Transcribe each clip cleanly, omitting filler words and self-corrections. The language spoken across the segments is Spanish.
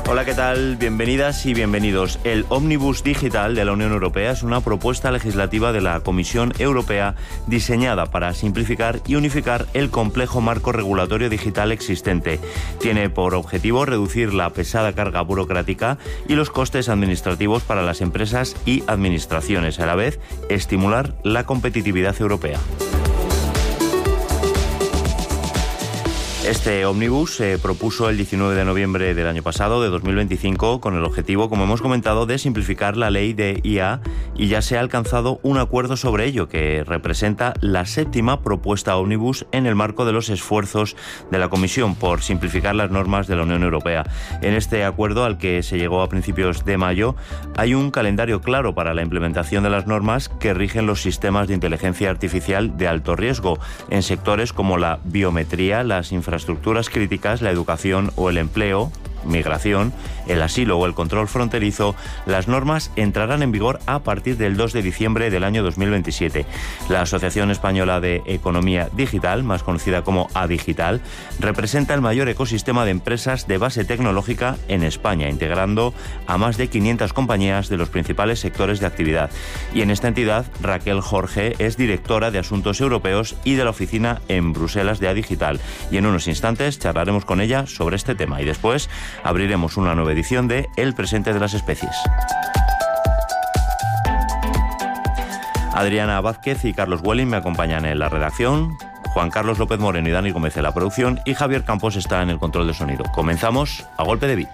Hola, ¿qué tal? Bienvenidas y bienvenidos. El Ómnibus Digital de la Unión Europea es una propuesta legislativa de la Comisión Europea diseñada para simplificar y unificar el complejo marco regulatorio digital existente. Tiene por objetivo reducir la pesada carga burocrática y los costes administrativos para las empresas y administraciones, a la vez estimular la competitividad europea. Este ómnibus se propuso el 19 de noviembre del año pasado, de 2025, con el objetivo, como hemos comentado, de simplificar la ley de IA, y ya se ha alcanzado un acuerdo sobre ello, que representa la 7ª propuesta ómnibus en el marco de los esfuerzos de la Comisión por simplificar las normas de la Unión Europea. En este acuerdo, al que se llegó a principios de mayo, hay un calendario claro para la implementación de las normas que rigen los sistemas de inteligencia artificial de alto riesgo en sectores como la biometría, las infraestructuras críticas, la educación o el empleo, migración, el asilo o el control fronterizo. Las normas entrarán en vigor a partir del 2 de diciembre del año 2027. La Asociación Española de Economía Digital, más conocida como ADigital, representa el mayor ecosistema de empresas de base tecnológica en España, integrando a más de 500 compañías de los principales sectores de actividad. Y en esta entidad, Raquel Jorge es directora de Asuntos Europeos y de la oficina en Bruselas de ADigital. Y en unos instantes charlaremos con ella sobre este tema y después abriremos una nueva edición de El presente de las especies. Adriana Vázquez y Carlos Welling me acompañan en la redacción, Juan Carlos López Moreno y Dani Gómez en la producción y Javier Campos está en el control de sonido. Comenzamos a golpe de beat.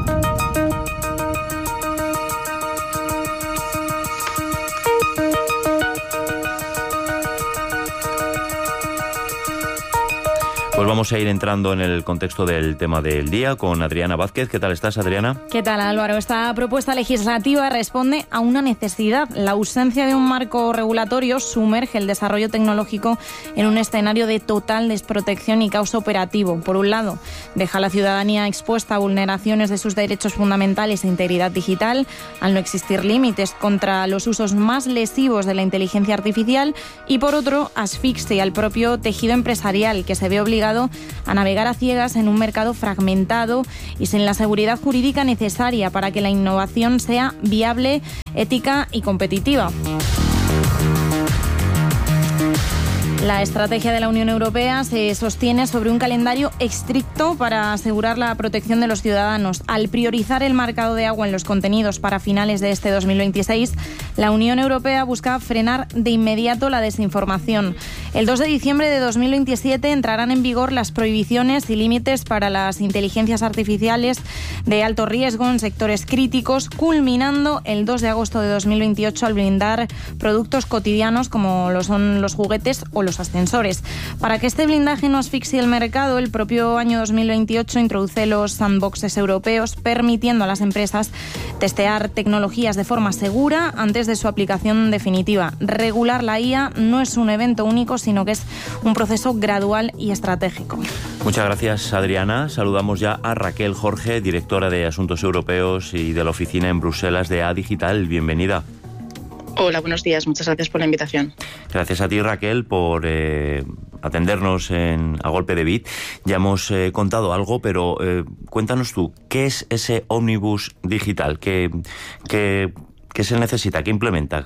Pues vamos a ir entrando en el contexto del tema del día con Adriana Vázquez. ¿Qué tal estás, Adriana? ¿Qué tal, Álvaro? Esta propuesta legislativa responde a una necesidad. La ausencia de un marco regulatorio sumerge el desarrollo tecnológico en un escenario de total desprotección y caos operativo. Por un lado, deja a la ciudadanía expuesta a vulneraciones de sus derechos fundamentales e integridad digital, al no existir límites contra los usos más lesivos de la inteligencia artificial, y por otro, asfixia al propio tejido empresarial, que se ve obligado a navegar a ciegas en un mercado fragmentado y sin la seguridad jurídica necesaria para que la innovación sea viable, ética y competitiva. La estrategia de la Unión Europea se sostiene sobre un calendario estricto para asegurar la protección de los ciudadanos. Al priorizar el mercado de agua en los contenidos para finales de este 2026, la Unión Europea busca frenar de inmediato la desinformación. El 2 de diciembre de 2027 entrarán en vigor las prohibiciones y límites para las inteligencias artificiales de alto riesgo en sectores críticos, culminando el 2 de agosto de 2028 al blindar productos cotidianos como lo son los juguetes o los ascensores. Para que este blindaje no asfixie el mercado, el propio año 2028 introduce los sandboxes europeos, permitiendo a las empresas testear tecnologías de forma segura antes de su aplicación definitiva. Regular la IA no es un evento único, sino que es un proceso gradual y estratégico. Muchas gracias, Adriana. Saludamos ya a Raquel Jorge, directora de Asuntos Europeos y de la oficina en Bruselas de ADigital. Bienvenida. Hola, buenos días. Muchas gracias por la invitación. Gracias a ti, Raquel, por atendernos a golpe de beat. Ya hemos contado algo, pero cuéntanos tú, ¿qué es ese ómnibus digital? ¿Qué se necesita? ¿Qué implementa?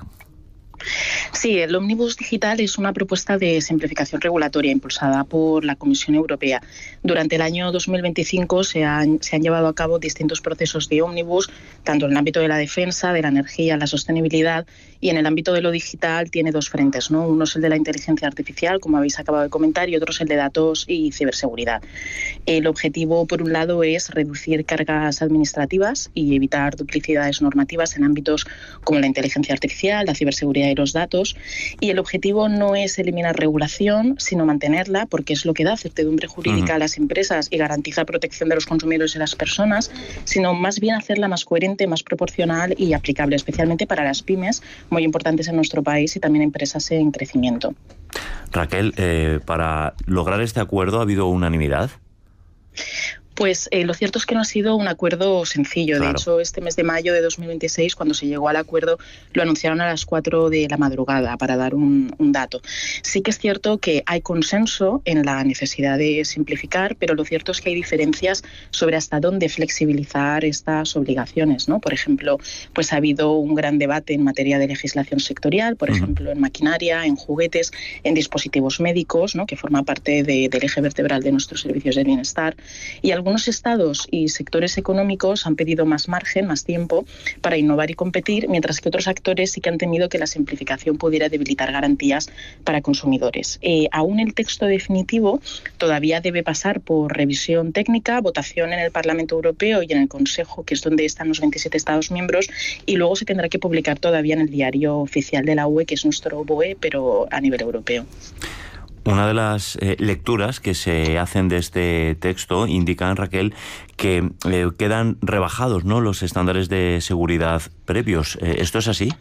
Sí, el Ómnibus Digital es una propuesta de simplificación regulatoria impulsada por la Comisión Europea. Durante el año 2025 se han llevado a cabo distintos procesos de ómnibus, tanto en el ámbito de la defensa, de la energía, la sostenibilidad, y en el ámbito de lo digital tiene dos frentes, ¿no? Uno es el de la inteligencia artificial, como habéis acabado de comentar, y otro es el de datos y ciberseguridad. El objetivo, por un lado, es reducir cargas administrativas y evitar duplicidades normativas en ámbitos como la inteligencia artificial, la ciberseguridad y los datos. Y el objetivo no es eliminar regulación, sino mantenerla, porque es lo que da certidumbre jurídica a las empresas y garantiza protección de los consumidores y las personas, sino más bien hacerla más coherente, más proporcional y aplicable, especialmente para las pymes, muy importantes en nuestro país, y también empresas en crecimiento. Raquel, para lograr este acuerdo, ¿ha habido unanimidad? Pues lo cierto es que no ha sido un acuerdo sencillo. Claro. De hecho, este mes de mayo de 2026, cuando se llegó al acuerdo, lo anunciaron a las 4 de la madrugada, para dar un dato. Sí que es cierto que hay consenso en la necesidad de simplificar, pero lo cierto es que hay diferencias sobre hasta dónde flexibilizar estas obligaciones, ¿no? Por ejemplo, pues ha habido un gran debate en materia de legislación sectorial, por ejemplo, en maquinaria, en juguetes, en dispositivos médicos, ¿no? Que forma parte del eje vertebral de nuestros servicios de bienestar. Y algunos estados y sectores económicos han pedido más margen, más tiempo para innovar y competir, mientras que otros actores sí que han temido que la simplificación pudiera debilitar garantías para consumidores. Aún el texto definitivo todavía debe pasar por revisión técnica, votación en el Parlamento Europeo y en el Consejo, que es donde están los 27 Estados miembros, y luego se tendrá que publicar todavía en el diario oficial de la UE, que es nuestro BOE, pero a nivel europeo. Una de las lecturas que se hacen de este texto indican, Raquel, que quedan rebajados, ¿no?, los estándares de seguridad previos. ¿Esto es así?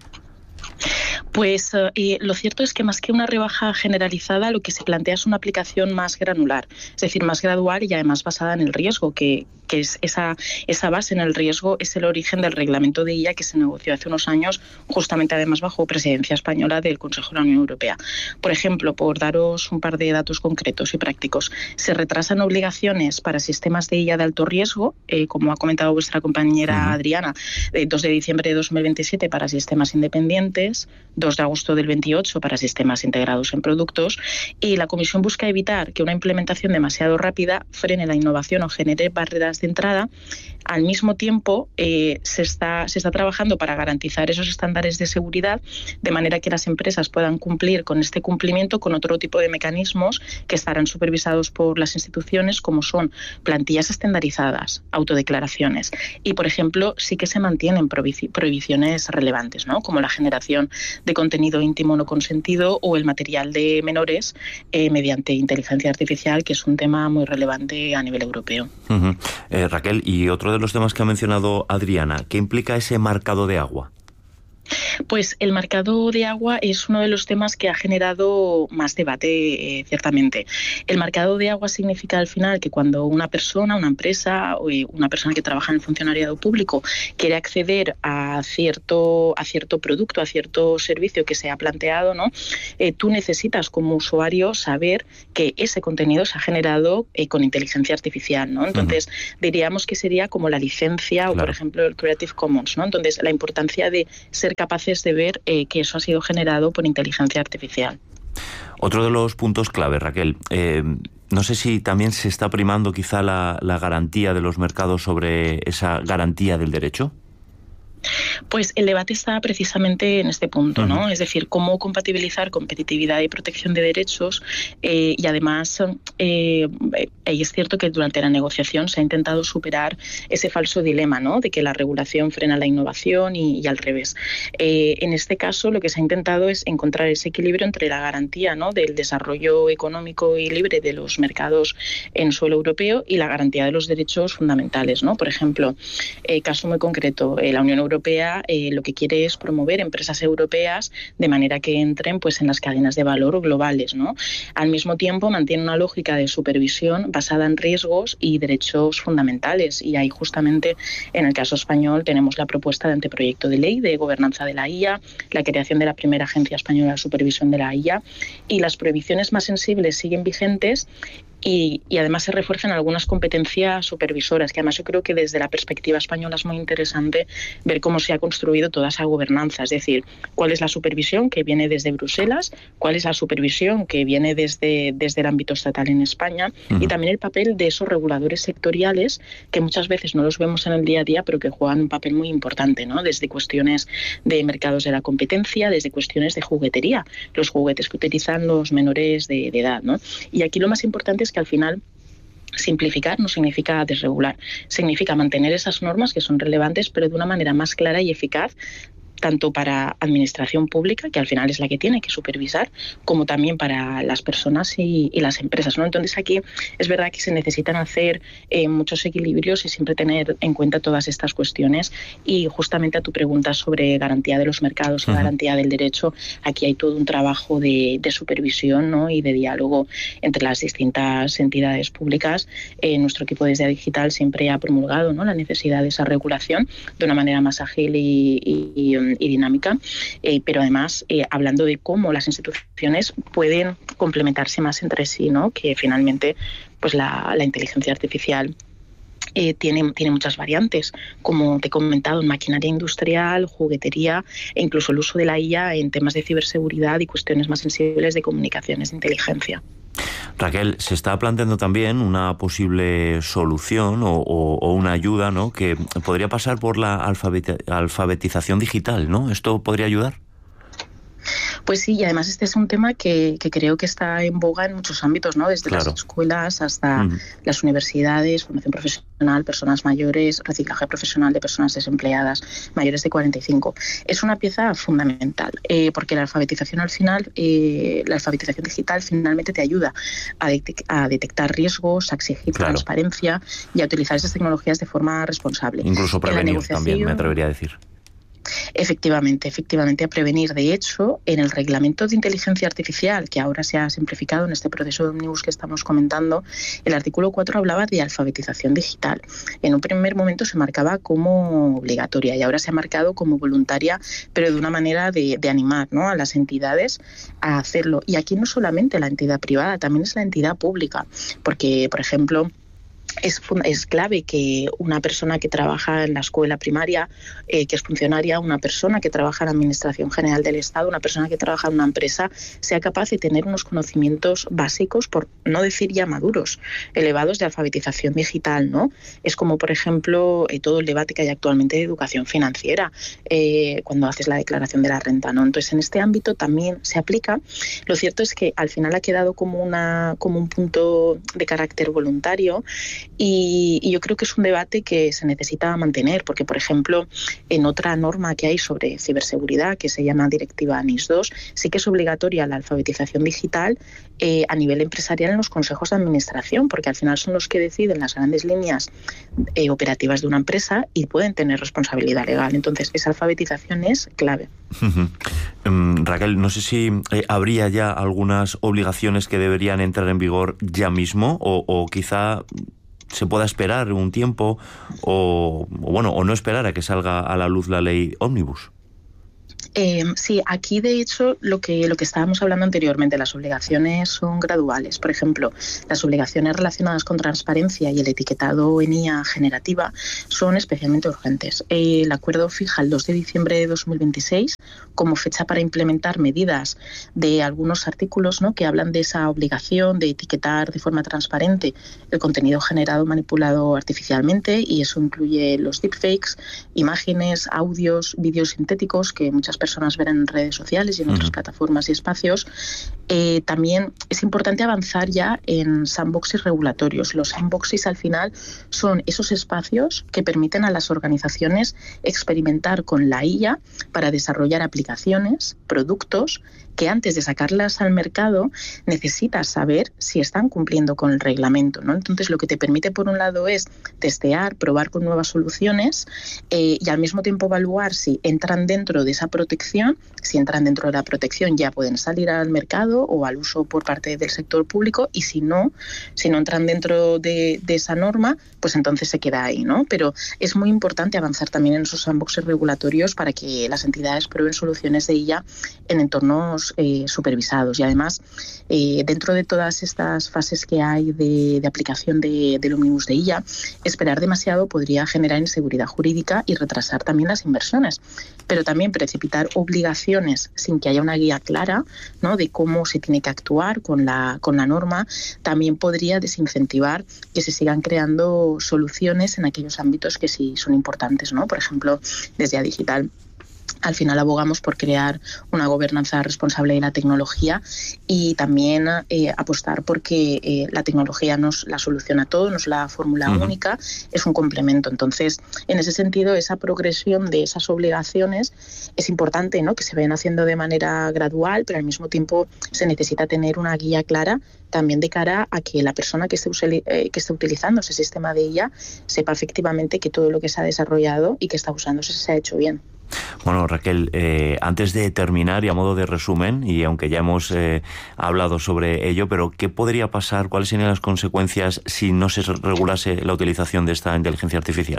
Pues lo cierto es que más que una rebaja generalizada, lo que se plantea es una aplicación más granular, es decir, más gradual y además basada en el riesgo, que es esa base en el riesgo es el origen del reglamento de IA que se negoció hace unos años, justamente además bajo presidencia española del Consejo de la Unión Europea. Por ejemplo, por daros un par de datos concretos y prácticos, se retrasan obligaciones para sistemas de IA de alto riesgo, como ha comentado vuestra compañera Adriana, 2 de diciembre de 2027 para sistemas independientes, 2 de agosto del 28 para sistemas integrados en productos, y la Comisión busca evitar que una implementación demasiado rápida frene la innovación o genere barreras de entrada. Al mismo tiempo, se está trabajando para garantizar esos estándares de seguridad, de manera que las empresas puedan cumplir con este cumplimiento con otro tipo de mecanismos que estarán supervisados por las instituciones, como son plantillas estandarizadas, autodeclaraciones y, por ejemplo, sí que se mantienen prohibiciones relevantes, ¿no?, como la generación de contenido íntimo no consentido o el material de menores mediante inteligencia artificial, que es un tema muy relevante a nivel europeo. Raquel, y otro de los temas que ha mencionado Adriana, ¿qué implica ese marcado de agua? Pues el marcado de agua es uno de los temas que ha generado más debate, ciertamente. El marcado de agua significa al final que cuando una persona, una empresa o una persona que trabaja en el funcionariado público quiere acceder a cierto producto, a cierto servicio que se ha planteado, ¿no?, tú necesitas como usuario saber que ese contenido se ha generado con inteligencia artificial, ¿no? Entonces, diríamos que sería como la licencia o, por ejemplo, el Creative Commons, ¿no? Entonces, la importancia de ser capaces de ver que eso ha sido generado por inteligencia artificial. Otro de los puntos clave, Raquel, no sé si también se está primando quizá la garantía de los mercados sobre esa garantía del derecho. Pues el debate está precisamente en este punto, ¿no? Es decir, cómo compatibilizar competitividad y protección de derechos y además es cierto que durante la negociación se ha intentado superar ese falso dilema, ¿no?, de que la regulación frena la innovación y al revés. En este caso lo que se ha intentado es encontrar ese equilibrio entre la garantía, ¿no?, del desarrollo económico y libre de los mercados en suelo europeo y la garantía de los derechos fundamentales, ¿no? Por ejemplo, caso muy concreto, la Unión Europea lo que quiere es promover empresas europeas de manera que entren pues en las cadenas de valor globales, ¿no? Al mismo tiempo mantiene una lógica de supervisión basada en riesgos y derechos fundamentales, y ahí justamente en el caso español tenemos la propuesta de anteproyecto de ley de gobernanza de la IA, la creación de la primera agencia española de supervisión de la IA, y las prohibiciones más sensibles siguen vigentes. Y además se refuerzan algunas competencias supervisoras, que además yo creo que desde la perspectiva española es muy interesante ver cómo se ha construido toda esa gobernanza, es decir, cuál es la supervisión que viene desde Bruselas, cuál es la supervisión que viene desde el ámbito estatal en España, y también el papel de esos reguladores sectoriales que muchas veces no los vemos en el día a día, pero que juegan un papel muy importante, ¿no? Desde cuestiones de mercados de la competencia, desde cuestiones de juguetería, los juguetes que utilizan los menores de edad, ¿no? Y aquí lo más importante es que al final simplificar no significa desregular, significa mantener esas normas que son relevantes, pero de una manera más clara y eficaz, tanto para administración pública, que al final es la que tiene que supervisar, como también para las personas y las empresas, ¿no? Entonces aquí es verdad que se necesitan hacer muchos equilibrios y siempre tener en cuenta todas estas cuestiones. Y justamente a tu pregunta sobre garantía de los mercados y garantía del derecho, aquí hay todo un trabajo de supervisión, ¿no? Y de diálogo entre las distintas entidades públicas. Nuestro equipo desde Digital siempre ha promulgado, ¿no?, la necesidad de esa regulación de una manera más ágil y dinámica, pero además hablando de cómo las instituciones pueden complementarse más entre sí, ¿no? Que finalmente pues la inteligencia artificial tiene muchas variantes, como te he comentado, en maquinaria industrial, juguetería e incluso el uso de la IA en temas de ciberseguridad y cuestiones más sensibles de comunicaciones de inteligencia. Raquel, se está planteando también una posible solución o una ayuda, ¿no?, que podría pasar por la alfabetización digital, ¿no? ¿Esto podría ayudar? Pues sí, y además este es un tema que creo que está en boga en muchos ámbitos, ¿no? Desde las escuelas hasta las universidades, formación profesional, personas mayores, reciclaje profesional de personas desempleadas mayores de 45. Es una pieza fundamental, porque la alfabetización al final, la alfabetización digital finalmente te ayuda a detectar riesgos, a exigir transparencia y a utilizar esas tecnologías de forma responsable. Incluso prevenir también, me atrevería a decir. Efectivamente, a prevenir. De hecho, en el reglamento de inteligencia artificial, que ahora se ha simplificado en este proceso de Omnibus que estamos comentando, el artículo 4 hablaba de alfabetización digital. En un primer momento se marcaba como obligatoria y ahora se ha marcado como voluntaria, pero de una manera de animar, ¿no?, a las entidades a hacerlo. Y aquí no solamente la entidad privada, también es la entidad pública, porque, por ejemplo, es clave que una persona que trabaja en la escuela primaria, que es funcionaria, una persona que trabaja en la Administración General del Estado, una persona que trabaja en una empresa, sea capaz de tener unos conocimientos básicos, por no decir ya maduros, elevados de alfabetización digital, ¿no? Es como, por ejemplo, todo el debate que hay actualmente de educación financiera, cuando haces la declaración de la renta, ¿no? Entonces, en este ámbito también se aplica. Lo cierto es que al final ha quedado como un punto de carácter voluntario. Y yo creo que es un debate que se necesita mantener, porque, por ejemplo, en otra norma que hay sobre ciberseguridad, que se llama Directiva NIS2, sí que es obligatoria la alfabetización digital a nivel empresarial en los consejos de administración, porque al final son los que deciden las grandes líneas operativas de una empresa y pueden tener responsabilidad legal. Entonces, esa alfabetización es clave. Raquel, no sé si habría ya algunas obligaciones que deberían entrar en vigor ya mismo o quizá se pueda esperar un tiempo o no esperar a que salga a la luz la ley Omnibus. Sí, aquí de hecho lo que estábamos hablando anteriormente, las obligaciones son graduales. Por ejemplo, las obligaciones relacionadas con transparencia y el etiquetado en IA generativa son especialmente urgentes. El acuerdo fija el 2 de diciembre de 2026 como fecha para implementar medidas de algunos artículos, ¿no?, que hablan de esa obligación de etiquetar de forma transparente el contenido generado manipulado artificialmente, y eso incluye los deepfakes, imágenes, audios, vídeos sintéticos que muchas personas ven en redes sociales y en otras plataformas y espacios. También es importante avanzar ya en sandboxes regulatorios. Los sandboxes al final son esos espacios que permiten a las organizaciones experimentar con la IA para desarrollar aplicaciones, productos que antes de sacarlas al mercado necesitas saber si están cumpliendo con el reglamento, ¿no? Entonces, lo que te permite, por un lado, es testear, probar con nuevas soluciones y al mismo tiempo evaluar si entran dentro de esa protección. Si entran dentro de la protección ya pueden salir al mercado o al uso por parte del sector público, y si no entran dentro de esa norma, pues entonces se queda ahí, ¿no? Pero es muy importante avanzar también en esos sandboxes regulatorios para que las entidades prueben soluciones de IA en entornos supervisados. Y además, dentro de todas estas fases que hay de aplicación del Omnibus de IA, esperar demasiado podría generar inseguridad jurídica y retrasar también las inversiones. Pero también precipitar obligaciones sin que haya una guía clara, ¿no?, de cómo se tiene que actuar con la norma, también podría desincentivar que se sigan creando soluciones en aquellos ámbitos que sí son importantes, ¿no? Por ejemplo, desde Digital Al final abogamos por crear una gobernanza responsable de la tecnología y también apostar porque la tecnología nos la soluciona todo, no es la fórmula única, es un complemento. Entonces, en ese sentido, esa progresión de esas obligaciones es importante, ¿no?, que se vayan haciendo de manera gradual, pero al mismo tiempo se necesita tener una guía clara también de cara a que la persona que esté utilizando ese sistema de IA sepa efectivamente que todo lo que se ha desarrollado y que está usándose se ha hecho bien. Bueno, Raquel, antes de terminar y a modo de resumen, y aunque ya hemos hablado sobre ello, pero ¿qué podría pasar? ¿Cuáles serían las consecuencias si no se regulase la utilización de esta inteligencia artificial?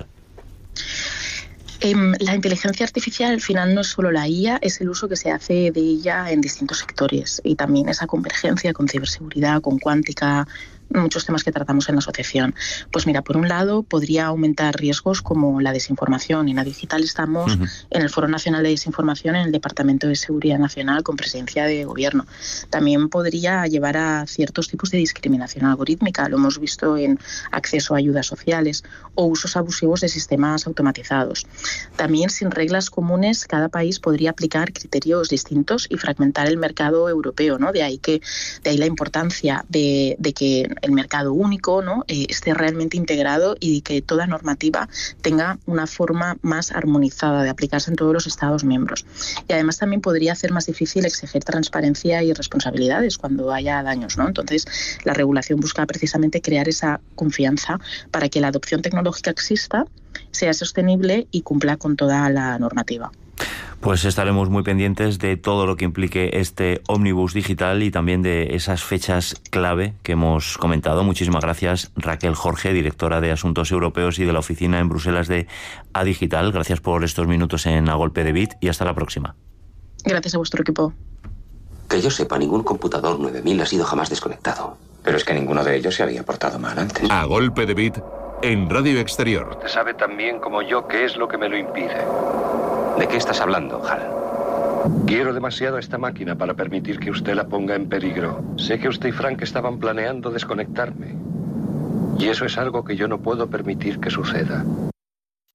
La inteligencia artificial al final no es solo la IA, es el uso que se hace de ella en distintos sectores y también esa convergencia con ciberseguridad, con cuántica, muchos temas que tratamos en la asociación. Pues mira, por un lado podría aumentar riesgos como la desinformación. En ADigital estamos en el Foro Nacional de Desinformación en el Departamento de Seguridad Nacional con presencia de Gobierno. También podría llevar a ciertos tipos de discriminación algorítmica. Lo hemos visto en acceso a ayudas sociales o usos abusivos de sistemas automatizados. También sin reglas comunes cada país podría aplicar criterios distintos y fragmentar el mercado europeo, ¿no? De ahí la importancia de que el mercado único, ¿no?, esté realmente integrado y que toda normativa tenga una forma más armonizada de aplicarse en todos los Estados miembros. Y además también podría hacer más difícil exigir transparencia y responsabilidades cuando haya daños, ¿no? Entonces, la regulación busca precisamente crear esa confianza para que la adopción tecnológica exista, sea sostenible y cumpla con toda la normativa. Pues estaremos muy pendientes de todo lo que implique este ómnibus digital y también de esas fechas clave que hemos comentado. Muchísimas gracias, Raquel Jorge, directora de Asuntos Europeos y de la oficina en Bruselas de ADigital. Gracias por estos minutos en A Golpe de Bit y hasta la próxima. Gracias a vuestro equipo. Que yo sepa, ningún computador 9000 ha sido jamás desconectado. Pero es que ninguno de ellos se había portado mal antes. A Golpe de Bit en Radio Exterior. Usted sabe tan bien como yo qué es lo que me lo impide. ¿De qué estás hablando, Hal? Quiero demasiado a esta máquina para permitir que usted la ponga en peligro. Sé que usted y Frank estaban planeando desconectarme. Y eso es algo que yo no puedo permitir que suceda.